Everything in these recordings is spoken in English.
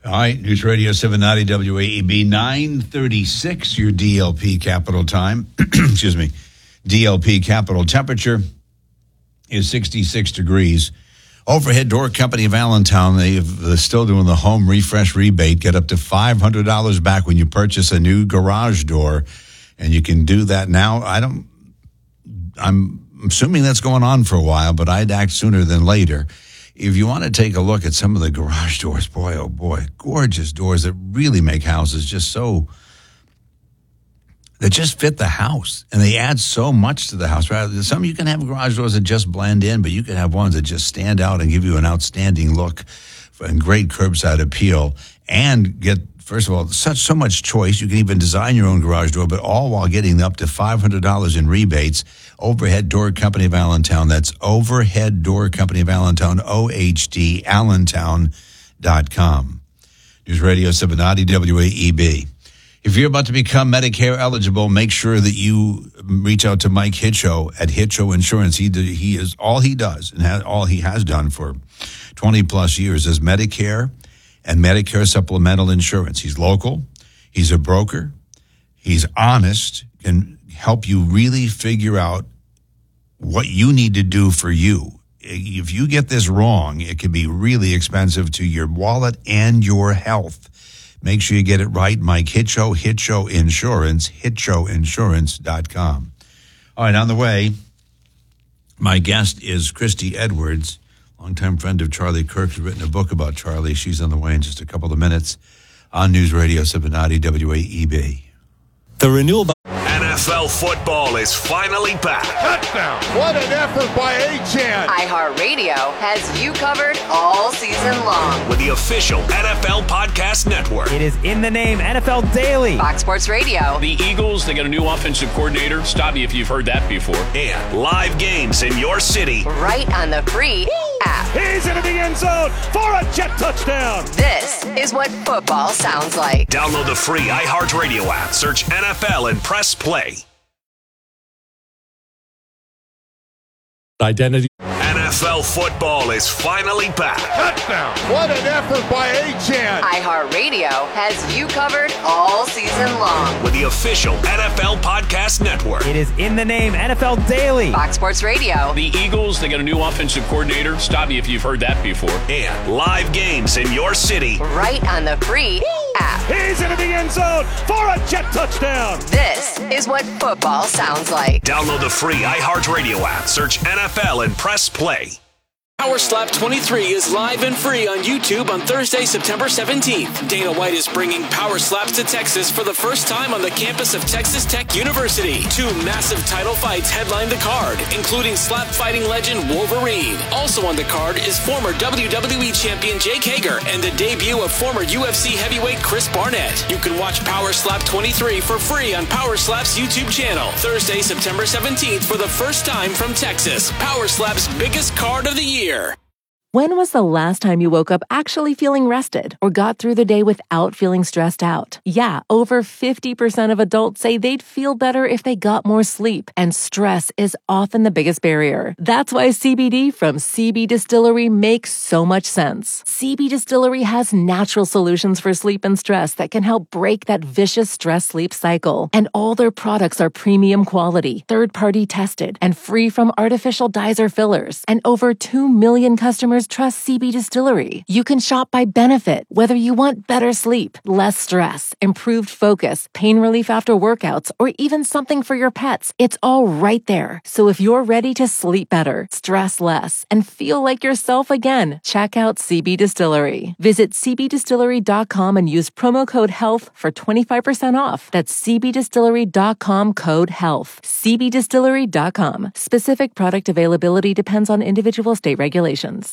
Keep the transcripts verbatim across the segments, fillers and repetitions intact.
All right, News Radio seven ninety W A E B, nine thirty-six, your D L P capital time. Excuse me. D L P capital temperature is sixty-six degrees. Overhead Door Company of Allentown, they're still doing the home refresh rebate. Get up to five hundred dollars back when you purchase a new garage door. And you can do that now. I don't, I'm assuming that's going on for a while, but I'd act sooner than later. If you want to take a look at some of the garage doors, boy, oh boy, gorgeous doors that really make houses just so, that just fit the house. And they add so much to the house. Right? Some you can have garage doors that just blend in, but you can have ones that just stand out and give you an outstanding look and great curbside appeal and get, first of all, such so much choice. You can even design your own garage door, but all while getting up to five hundred dollars in rebates. Overhead Door Company of Allentown. That's Overhead Door Company of Allentown, O H D, allentown dot com. News Radio seven ninety W A E B. If you're about to become Medicare eligible, make sure that you reach out to Mike Hitcho at Hitcho Insurance. He he is all he does and has, all he has done for twenty plus years is Medicare and Medicare supplemental insurance. He's local. He's a broker. He's honest and help you really figure out what you need to do for you. If you get this wrong, it can be really expensive to your wallet and your health. Make sure you get it right. Mike Hitcho, Hitcho Insurance, hitcho insurance dot com. All right, on the way, my guest is Christy Edwards, longtime friend of Charlie Kirk, who's written a book about Charlie. She's on the way in just a couple of minutes on News Radio seven ninety W A E B. The renewal. N F L football is finally back. Touchdown! What an effort by Achane! iHeartRadio has you covered all season long with the official N F L Podcast Network. It is in the name, N F L Daily. Fox Sports Radio. The Eagles, they got a new offensive coordinator. Stop me if you've heard that before. And live games in your city. Right on the free app. He's into the end zone for a jet touchdown. This is what football sounds like. Download the free iHeartRadio app. Search N F L and press play. Identity. N F L football is finally back. Touchdown! What an effort by Achane! iHeartRadio has you covered all season long with the official N F L Podcast Network. It is in the name, N F L Daily. Fox Sports Radio. The Eagles, they got a new offensive coordinator. Stop me if you've heard that before. And live games in your city. Right on the free app. He's into the end zone for a jet touchdown. This is what football sounds like. Download the free iHeartRadio app. Search N F L and press play. Power Slap twenty-three is live and free on YouTube on Thursday, September seventeenth. Dana White is bringing Power Slaps to Texas for the first time on the campus of Texas Tech University. Two massive title fights headline the card, including slap fighting legend Wolverine. Also on the card is former W W E champion Jake Hager and the debut of former U F C heavyweight Chris Barnett. You can watch Power Slap twenty-three for free on Power Slap's YouTube channel. Thursday, September seventeenth for the first time from Texas. Power Slap's biggest card of the year. When was the last time you woke up actually feeling rested or got through the day without feeling stressed out? Yeah, over fifty percent of adults say they'd feel better if they got more sleep, and stress is often the biggest barrier. That's why C B D from C B Distillery makes so much sense. C B Distillery has natural solutions for sleep and stress that can help break that vicious stress-sleep cycle. And all their products are premium quality, third-party tested, and free from artificial dyes or fillers. And over two million customers trust C B Distillery. You can shop by benefit, whether you want better sleep, less stress, improved focus, pain relief after workouts, or even something for your pets. It's all right there. So if you're ready to sleep better, stress less, and feel like yourself again, check out C B Distillery. Visit c b distillery dot com and use promo code HEALTH for twenty-five percent off. That's c b distillery dot com code HEALTH. c b distillery dot com. Specific product availability depends on individual state regulations.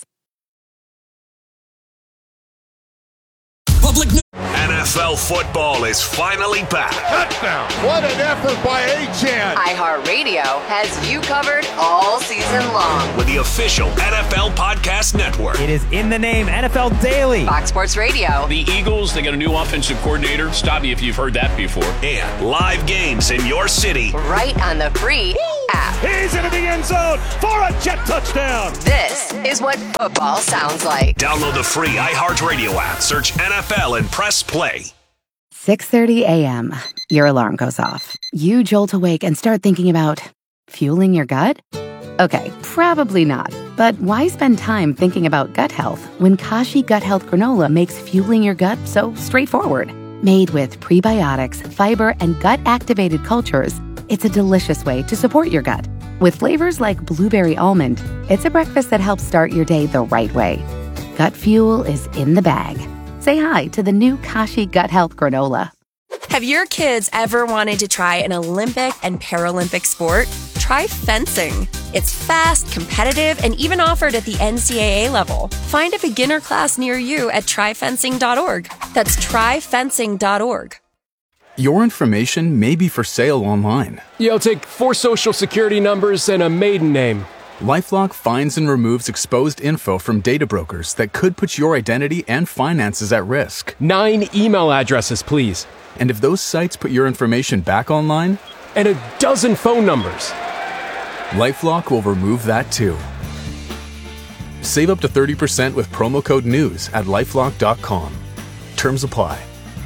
Public N F L football is finally back. Touchdown! What an effort by Achane! iHeartRadio has you covered all season long with the official N F L Podcast Network. It is in the name, N F L Daily. Fox Sports Radio. The Eagles, they got a new offensive coordinator. Stop me if you've heard that before. And live games in your city. Right on the free app. He's into the end zone for a jet touchdown. This is what football sounds like. Download the free iHeartRadio app. Search N F L and press play. six thirty a.m. Your alarm goes off. You jolt awake and start thinking about fueling your gut? Okay, probably not. But why spend time thinking about gut health when Kashi Gut Health Granola makes fueling your gut so straightforward? Made with prebiotics, fiber, and gut-activated cultures, it's a delicious way to support your gut. With flavors like blueberry almond, it's a breakfast that helps start your day the right way. Gut fuel is in the bag. Say hi to the new Kashi Gut Health Granola. Have your kids ever wanted to try an Olympic and Paralympic sport? Try fencing. It's fast, competitive, and even offered at the N C double A level. Find a beginner class near you at try fencing dot org. That's try fencing dot org. Your information may be for sale online. Yeah, I'll take four social security numbers and a maiden name. LifeLock finds and removes exposed info from data brokers that could put your identity and finances at risk. Nine email addresses, please. And if those sites put your information back online? And a dozen phone numbers. LifeLock will remove that too. Save up to thirty percent with promo code NEWS at lifelock dot com. Terms apply.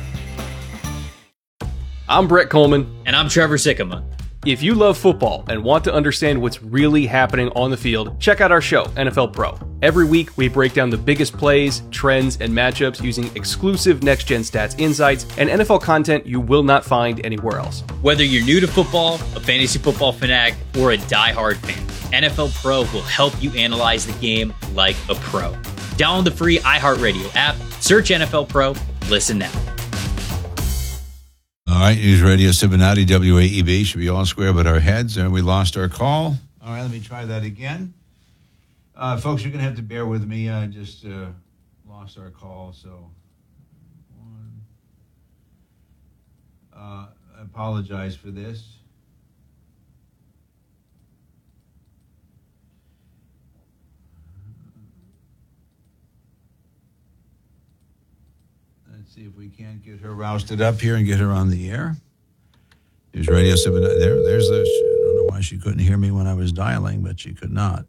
I'm Brett Coleman. And I'm Trevor Sikkema. If you love football and want to understand what's really happening on the field, check out our show, N F L Pro. Every week, we break down the biggest plays, trends, and matchups using exclusive next-gen stats insights and N F L content you will not find anywhere else. Whether you're new to football, a fantasy football fanatic, or a diehard fan, N F L Pro will help you analyze the game like a pro. Download the free iHeartRadio app, search N F L Pro, listen now. All right, News Radio Cincinnati, W A E B, should be all square but our heads, and we lost our call. All right, let me try that again. Uh, folks, you're going to have to bear with me. I just uh, lost our call, so one. Uh, I apologize for this. Let's see if we can't get her rousted up here and get her on the air. News Radio seven. There, there's the. I don't know why she couldn't hear me when I was dialing, but she could not.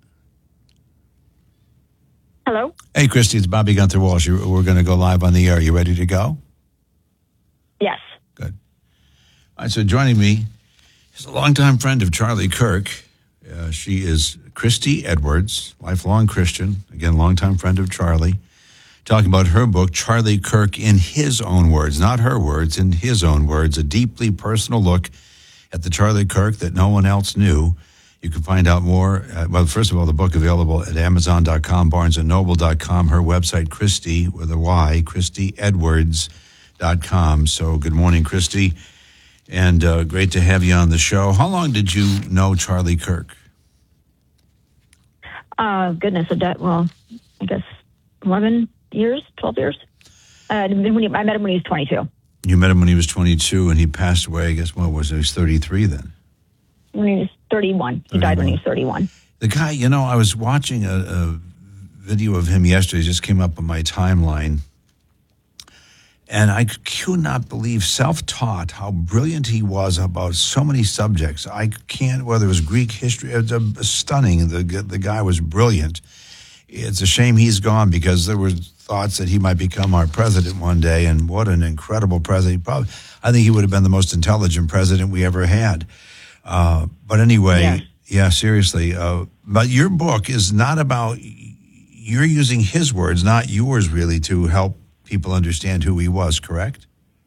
Hello. Hey, Christy, it's Bobby Gunther Walsh. We're going to go live on the air. You ready to go? Yes. Good. All right. So joining me is a longtime friend of Charlie Kirk. Uh, she is Christy Edwards, lifelong Christian. Again, longtime friend of Charlie. Talking about her book, Charlie Kirk, in his own words, not her words, in his own words, a deeply personal look at the Charlie Kirk that no one else knew. You can find out more. Uh, well, first of all, the book available at amazon dot com, barnes and noble dot com, her website, Christy, with a Y, christy edwards dot com. So good morning, Christy, and uh, great to have you on the show. How long did you know Charlie Kirk? Uh, goodness, a de- well, I guess eleven years, twelve years. Uh, when he, I met him when he was twenty-two. You met him when he was twenty-two, and he passed away, I guess, what was it? He was thirty-three then? When he was thirty-one. He died when he was thirty-one. The guy, you know, I was watching a, a video of him yesterday. It just came up on my timeline. And I could not believe, self-taught, how brilliant he was about so many subjects. I can't, whether it was Greek history, it was stunning. The, the guy was brilliant. It's a shame he's gone because there were thoughts that he might become our president one day, and what an incredible president. Probably, I think he would have been the most intelligent president we ever had. Uh, but anyway, yeah, yeah seriously. Uh, but your book is not about, you're using his words, not yours really, to help people understand who he was, correct?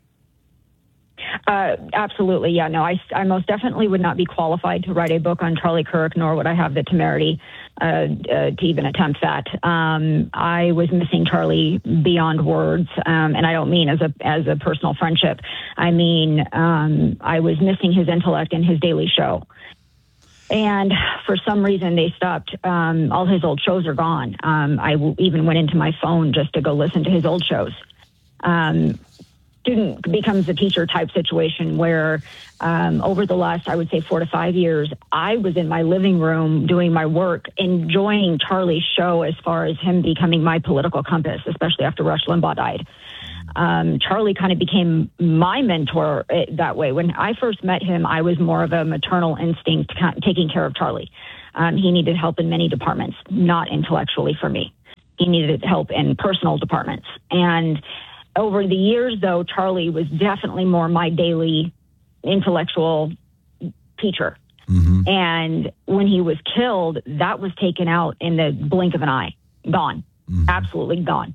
Uh, absolutely, yeah. No, I, I most definitely would not be qualified to write a book on Charlie Kirk, nor would I have the temerity uh, uh, to even attempt that. Um, I was missing Charlie beyond words, um, and I don't mean as a as a personal friendship. I mean, um, I was missing his intellect and his daily show. And for some reason, they stopped. Um, all his old shows are gone. Um, I w- even went into my phone just to go listen to his old shows. Um, student becomes a teacher type situation where um, over the last, I would say, four to five years, I was in my living room doing my work, enjoying Charlie's show as far as him becoming my political compass, especially after Rush Limbaugh died. Um, Charlie kind of became my mentor uh, that way. When I first met him, I was more of a maternal instinct kind of taking care of Charlie. Um, he needed help in many departments, not intellectually for me. He needed help in personal departments. And over the years, though, Charlie was definitely more my daily intellectual teacher. Mm-hmm. And when he was killed, that was taken out in the blink of an eye. Gone. Mm-hmm. Absolutely gone.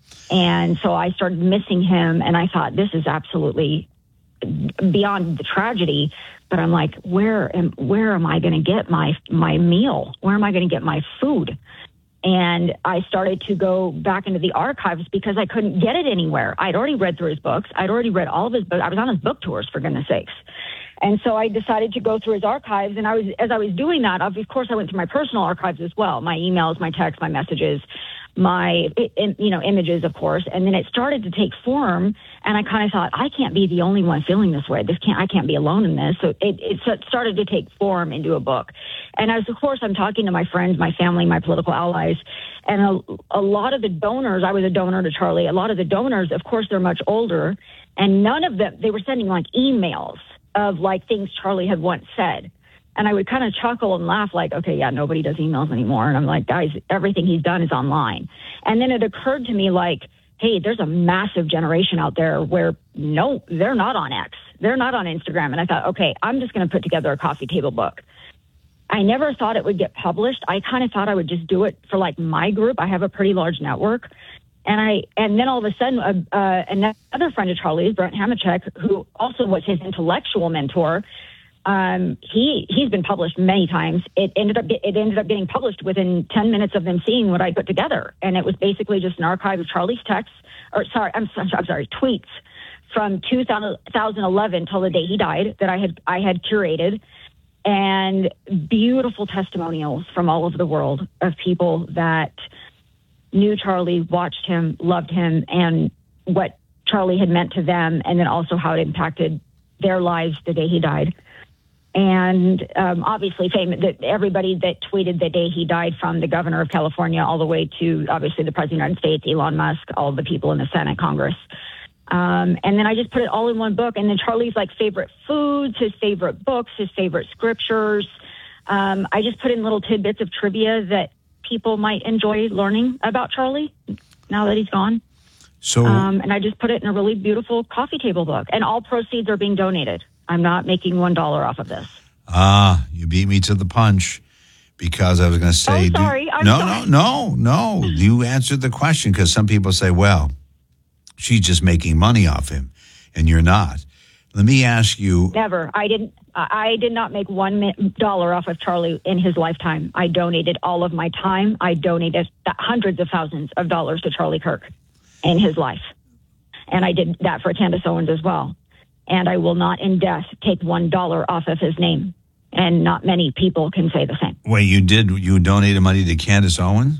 And so I started missing him, and I thought, this is absolutely beyond the tragedy. But I'm like, where am where am I going to get my my meal? Where am I going to get my food? And I started to go back into the archives because I couldn't get it anywhere. I'd already read through his books. I'd already read all of his books. I was on his book tours, for goodness sakes. And so I decided to go through his archives. And I was, as I was doing that, of course, I went through my personal archives as well, my emails, my texts, my messages, my, you know, images, of course. And then it started to take form. And I kind of thought, I can't be the only one feeling this way. This can't, I can't be alone in this. So it, it started to take form into a book. And as, of course, I'm talking to my friends, my family, my political allies, and a, a lot of the donors, I was a donor to Charlie. A lot of the donors, of course, they're much older, and none of them, they were sending like emails of like things Charlie had once said. And I would kind of chuckle and laugh like, okay, yeah, nobody does emails anymore. And I'm like, guys, everything he's done is online. And then it occurred to me like, hey, there's a massive generation out there where no, they're not on X. They're not on Instagram. And I thought, okay, I'm just going to put together a coffee table book. I never thought it would get published. I kind of thought I would just do it for like my group. I have a pretty large network. And I, and then all of a sudden, uh, uh, another friend of Charlie's, Brent Hamachek, who also was his intellectual mentor, um, he he's been published many times. It ended up it ended up getting published within ten minutes of them seeing what I put together, and it was basically just an archive of Charlie's texts, or sorry, I'm, I'm sorry, tweets from two thousand eleven till the day he died that I had I had curated, and beautiful testimonials from all over the world of people that knew Charlie, watched him, loved him, and what Charlie had meant to them, and then also how it impacted their lives the day he died. And um, obviously, famous, that everybody that tweeted the day he died, from the governor of California all the way to obviously the president of the United States, Elon Musk, all the people in the Senate, Congress. Um, and then I just put it all in one book. And then Charlie's like favorite foods, his favorite books, his favorite scriptures. Um, I just put in little tidbits of trivia that people might enjoy learning about Charlie now that he's gone. So, um, and I just put it in a really beautiful coffee table book, and all proceeds are being donated. I'm not making one dollar off of this. Ah, you beat me to the punch, because I was going to say, oh, sorry. Do, I'm no, sorry. no, no, no. You answered the question, because some people say, well, she's just making money off him, and you're not. Let me ask you. Never. I didn't. I did not make one dollar off of Charlie in his lifetime. I donated all of my time. I donated hundreds of thousands of dollars to Charlie Kirk in his life. And I did that for Candace Owens as well. And I will not in death take one dollar off of his name. And not many people can say the same. Wait, you did, you donated money to Candace Owens?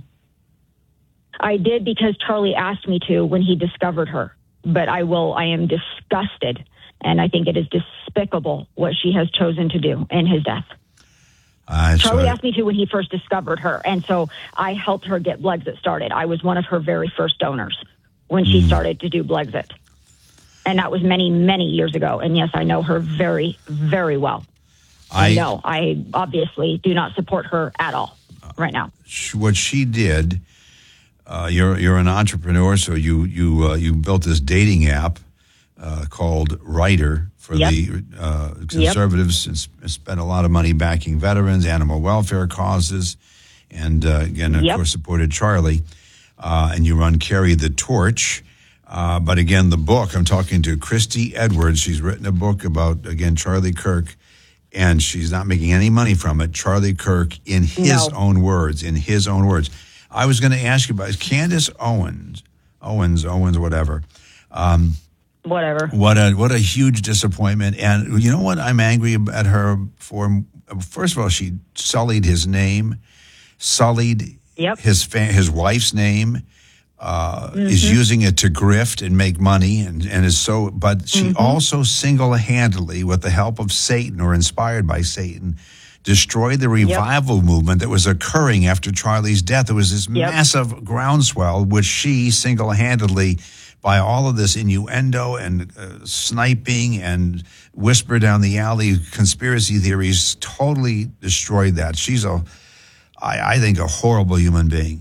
I did, because Charlie asked me to when he discovered her. But I will, I am disgusted. And I think it is despicable what she has chosen to do in his death. Uh, Charlie so, asked me to when he first discovered her. And so I helped her get Blexit started. I was one of her very first donors when she mm. started to do Blexit. And that was many, many years ago. And yes, I know her very, very well. I know. I obviously do not support her at all right now. What she did, uh, you're you're an entrepreneur, so you you uh, you built this dating app uh, called Writer for yep. the uh, conservatives, yep. and spent a lot of money backing veterans, animal welfare causes, and uh, again, of yep. course, supported Charlie. Uh, and you run Carry the Torch. Uh, but again, the book, I'm talking to Christy Edwards. She's written a book about, again, Charlie Kirk, and she's not making any money from it. Charlie Kirk, in his no. own words, in his own words. I was going to ask you about Candace Owens, Owens, Owens, whatever. Um, whatever. What a what a huge disappointment. And you know what I'm angry at her for? First of all, she sullied his name, sullied yep. his fa- his wife's name. Uh, mm-hmm. is using it to grift and make money, and, and is so, but she mm-hmm. also single-handedly, with the help of Satan or inspired by Satan, destroyed the revival yep. movement that was occurring after Charlie's death. There was this yep. massive groundswell, which she single-handedly, by all of this innuendo and uh, sniping and whisper down the alley conspiracy theories. Totally destroyed that. She's a, I, I think, a horrible human being.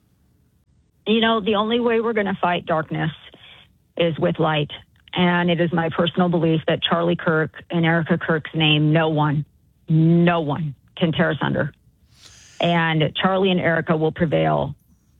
You know, the only way we're going to fight darkness is with light. And it is my personal belief that Charlie Kirk and Erica Kirk's name, no one, no one can tear us under. And Charlie and Erica will prevail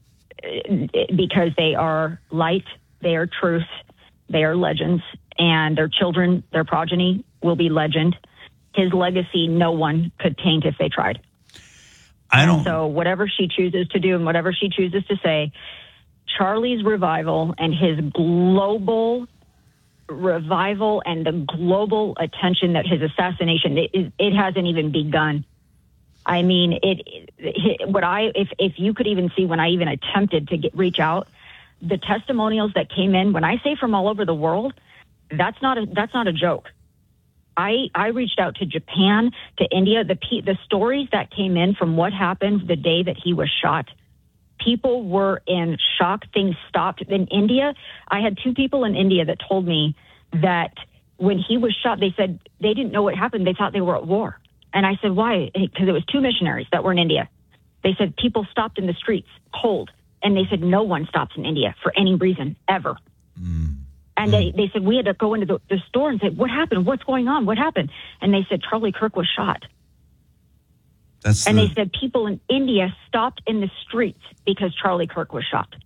because they are light, they are truth, they are legends, and their children, their progeny, will be legend. His legacy, no one could taint if they tried. I don't. So whatever she chooses to do and whatever she chooses to say, Charlie's revival and his global revival and the global attention that his assassination, it, it hasn't even begun. I mean, it, it. What I, if if you could even see when I even attempted to get reach out, the testimonials that came in. When I say from all over the world, that's not a that's not a joke. I I reached out to Japan, to India. The the stories that came in from what happened the day that he was shot. People were in shock. Things stopped. In India, I had two people in India that told me that when he was shot, they said they didn't know what happened. They thought they were at war. And I said, why? Because it was two missionaries that were in India. They said people stopped in the streets, cold. And they said no one stops in India for any reason, ever. Mm. And mm. they, they said we had to go into the, the store and say, what happened? What's going on? What happened? And they said Charlie Kirk was shot. That's and the... they said people in India stopped in the streets because Charlie Kirk was shot.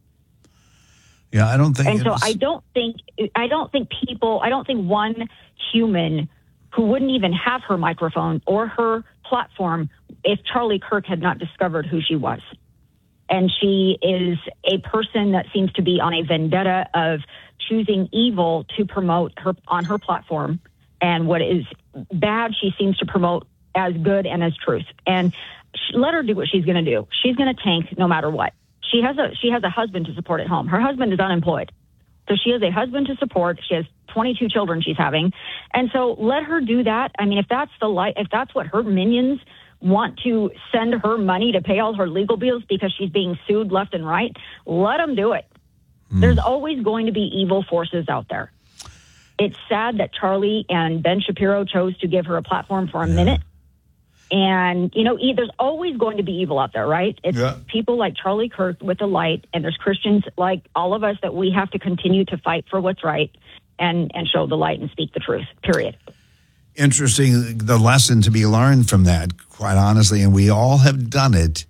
Yeah, I don't think. And so was... I don't think I don't think people. I don't think one human who wouldn't even have her microphone or her platform if Charlie Kirk had not discovered who she was. And she is a person that seems to be on a vendetta of choosing evil to promote her on her platform, and what is bad she seems to promote as good and as truth. And she, let her do what she's going to do. She's going to tank no matter what. She has a she has a husband to support at home. Her husband is unemployed, so she has a husband to support. She has twenty-two children she's having, and so let her do that. I mean, if that's the light, if that's what her minions want to send her money to pay all her legal bills because she's being sued left and right, let them do it. Mm. There's always going to be evil forces out there. It's sad that Charlie and Ben Shapiro chose to give her a platform for a yeah. minute. And, you know, there's always going to be evil out there, right? It's yeah. people like Charlie Kirk with the light, and there's Christians like all of us that we have to continue to fight for what's right and, and show the light and speak the truth, period. Interesting. The lesson to be learned from that, quite honestly, and we all have done it,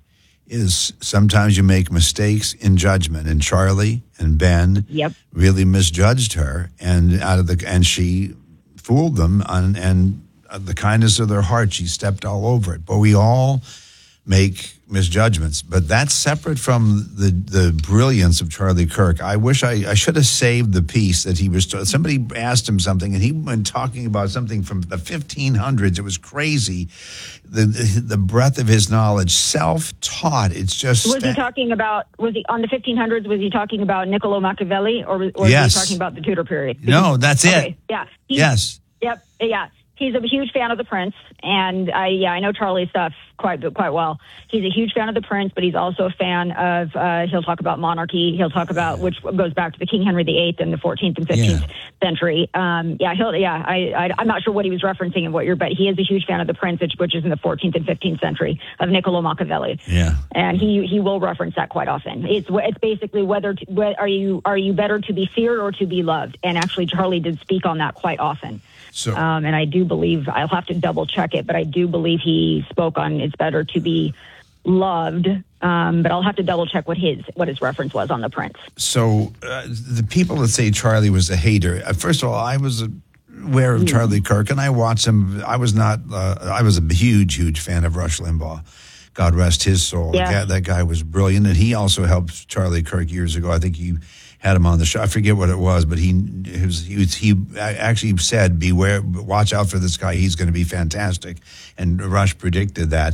is sometimes you make mistakes in judgment. And Charlie and Ben yep. really misjudged her, and out of the and she fooled them, on, and the kindness of their heart, she stepped all over it. But we all make misjudgments. But that's separate from the, the brilliance of Charlie Kirk. I wish I, I should have saved the piece that he was, somebody asked him something, and he went talking about something from the fifteen hundreds. It was crazy. The, the, the breadth of his knowledge, self-taught. It's just... Was he talking about, was he on the fifteen hundreds, was he talking about Niccolo Machiavelli, or, or was yes. he talking about the Tudor period? No, that's okay. it. Yeah. He, yes. Yep. Yeah. He's a huge fan of the Prince, and I yeah I know Charlie's stuff quite quite well. He's a huge fan of the Prince, but he's also a fan of. Uh, he'll talk about monarchy. He'll talk about which goes back to the King Henry the Eighth in the fourteenth and fifteenth yeah. century. Um, yeah, he'll yeah I, I I'm not sure what he was referencing and what you're, but he is a huge fan of the Prince, which, which is in the fourteenth and fifteenth century of Niccolo Machiavelli. Yeah, and he he will reference that quite often. It's it's basically whether to, are you are you better to be feared or to be loved, and actually Charlie did speak on that quite often. So, um, and I do believe, I'll have to double check it, but I do believe he spoke on it's better to be loved. Um, but I'll have to double check what his what his reference was on the Prince. So uh, the people that say Charlie was a hater, uh, first of all, I was aware of mm. Charlie Kirk, and I watched him. I was not, uh, I was a huge, huge fan of Rush Limbaugh. God rest his soul. Yeah. That, that guy was brilliant, and he also helped Charlie Kirk years ago. I think he had him on the show. I forget what it was, but he he, was, he, was, he actually said, "Beware, watch out for this guy. He's going to be fantastic." And Rush predicted that.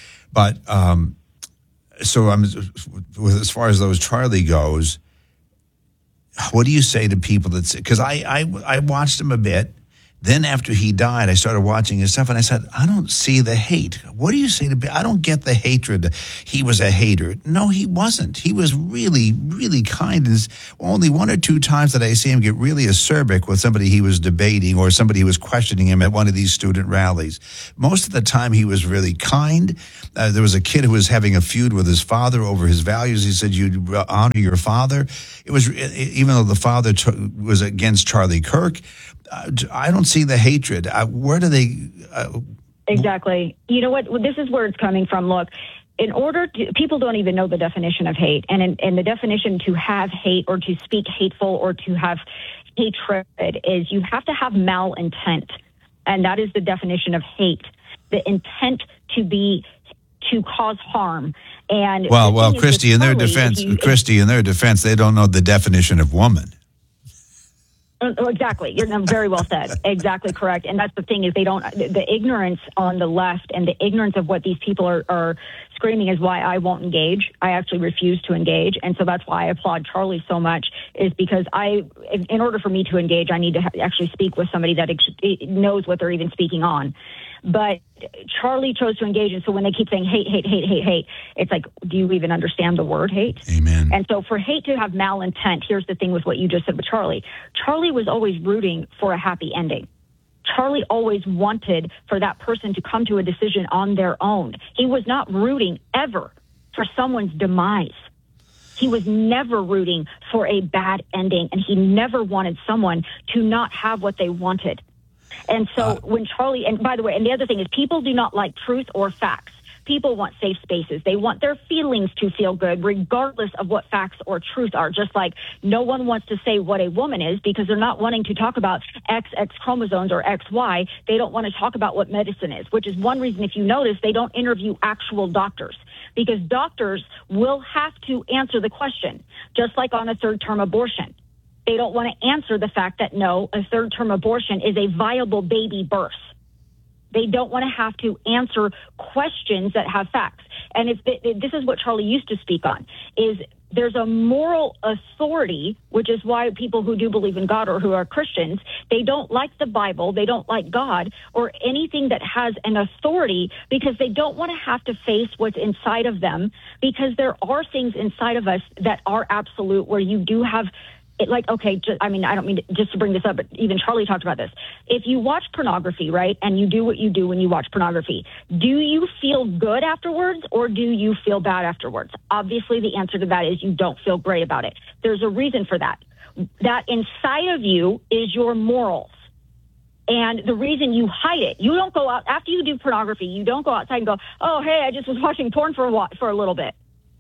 But um, so I'm with as far as those Charlie goes. What do you say to people that say? Because I, I I watched him a bit, Then after he died, I started watching his stuff, and I said, I don't see the hate. What do you say to me? I don't get the hatred. He was a hater. No, he wasn't. He was really, really kind. And only one or two times that I see him get really acerbic with somebody he was debating or somebody who was questioning him at one of these student rallies. Most of the time, he was really kind. Uh, there was a kid who was having a feud with his father over his values. He said, you honor your father. It was, even though the father t- was against Charlie Kirk, Uh, I don't see the hatred. Uh, where do they? Uh, exactly. You know what? This is where it's coming from. Look, in order to, people don't even know the definition of hate, and in, and the definition to have hate or to speak hateful or to have hatred is you have to have malintent, and that is the definition of hate. The intent to be to cause harm. And well, well, Christy, in their defense, you, Christy, in their defense, they don't know the definition of woman. Oh, exactly. You're very well said. Exactly correct. And that's the thing is they don't, the ignorance on the left and the ignorance of what these people are, are screaming is why I won't engage. I actually refuse to engage. And so that's why I applaud Charlie so much is because I, in order for me to engage, I need to actually speak with somebody that knows what they're even speaking on. But Charlie chose to engage. And so when they keep saying hate, hate, hate, hate, hate, it's like, do you even understand the word hate? Amen. And so for hate to have malintent, here's the thing with what you just said with Charlie. Charlie was always rooting for a happy ending. Charlie always wanted for that person to come to a decision on their own. He was not rooting ever for someone's demise. He was never rooting for a bad ending, and he never wanted someone to not have what they wanted. And so uh, when Charlie, and by the way, and the other thing is people do not like truth or facts. People want safe spaces. They want their feelings to feel good, regardless of what facts or truth are. Just like no one wants to say what a woman is because they're not wanting to talk about X X chromosomes or X Y. They don't want to talk about what medicine is, which is one reason, if you notice, they don't interview actual doctors because doctors will have to answer the question, just like on a third-term abortion. They don't want to answer the fact that, no, a third-term abortion is a viable baby birth. They don't want to have to answer questions that have facts. And it's, it, this is what Charlie used to speak on, is there's a moral authority, which is why people who do believe in God or who are Christians, they don't like the Bible, they don't like God or anything that has an authority because they don't want to have to face what's inside of them because there are things inside of us that are absolute where you do have It, like, okay, just, I mean, I don't mean to, just to bring this up, but even Charlie talked about this. If you watch pornography, right, and you do what you do when you watch pornography, do you feel good afterwards or do you feel bad afterwards? Obviously, the answer to that is you don't feel great about it. There's a reason for that. That inside of you is your morals. And the reason you hide it, you don't go out, after you do pornography, you don't go outside and go, oh, hey, I just was watching porn for a, while, for a little bit.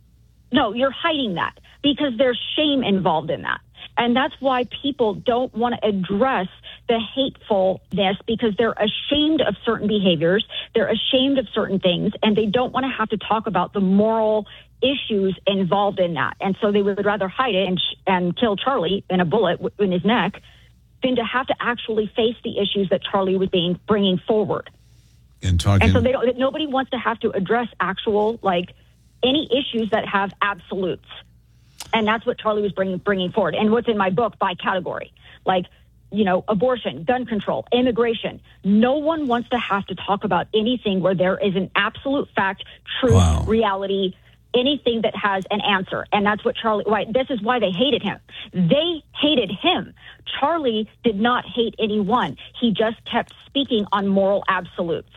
No, you're hiding that because there's shame involved in that. And that's why people don't want to address the hatefulness because they're ashamed of certain behaviors, they're ashamed of certain things, and they don't want to have to talk about the moral issues involved in that. And so they would rather hide it and, and kill Charlie in a bullet in his neck than to have to actually face the issues that Charlie was being bringing forward. And, talking- and so they don't, nobody wants to have to address actual, like, any issues that have absolutes. And that's what Charlie was bringing bringing forward. And what's in my book by category, like, you know, abortion, gun control, immigration. No one wants to have to talk about anything where there is an absolute fact, truth, wow. reality, anything that has an answer. And that's what Charlie, why, this is why they hated him. They hated him. Charlie did not hate anyone. He just kept speaking on moral absolutes.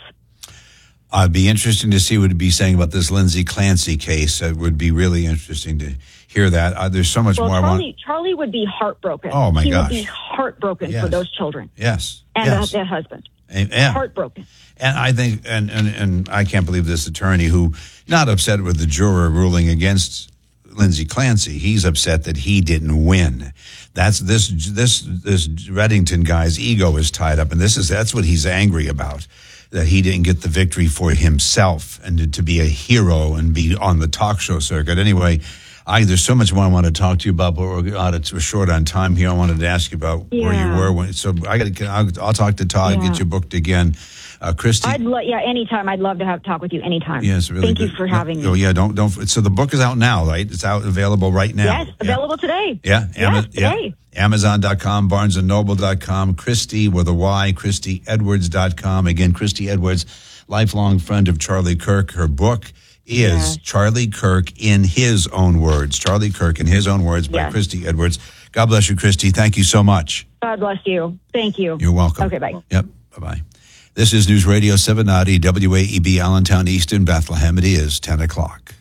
Uh, it'd be interesting to see what he'd be saying about this Lindsay Clancy case. It would be really interesting to hear that. Uh, there's so much well, more Charlie, I want. Charlie would be heartbroken. Oh, my he gosh. He would be heartbroken yes. for those children. Yes. And yes. their husband. And, yeah. Heartbroken. And I think, and, and, and I can't believe this attorney who, not upset with the juror ruling against Lindsay Clancy, he's upset that he didn't win. That's this, this, this Reddington guy's ego is tied up, and this is, that's what he's angry about. That he didn't get the victory for himself and to, to be a hero and be on the talk show circuit. Anyway, I, there's so much more I want to talk to you about, but we're, uh, we're short on time here. I wanted to ask you about yeah. where you were. When, so I got I'll, I'll talk to Todd, yeah. get you booked again. Uh, Christy. I'd lo- yeah, anytime. I'd love to have talk with you anytime. Yes, really. Thank good. you for having no, me. Oh yeah, don't don't. So the book is out now, right? It's out available right now. Yes, available today. Yeah, Yes, yeah. today. Amazon dot com, Barnes and Noble dot com, Christy with a Y, Christy Edwards dot com. Again, Christy Edwards, lifelong friend of Charlie Kirk. Her book is Yes. Charlie Kirk in His Own Words. Charlie Kirk in His Own Words by Yes. Christy Edwards. God bless you, Christy. Thank you so much. God bless you. Thank you. You're welcome. Okay, bye. Yep. Bye-bye. This is News Radio seven ninety W A E B, Allentown, Easton, Bethlehem. It is ten o'clock.